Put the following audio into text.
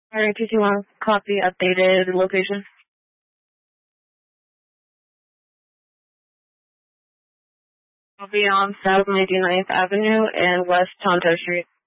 Alright, 221, copy, updated location. I'll be on South 99th Avenue and West Tonto Street.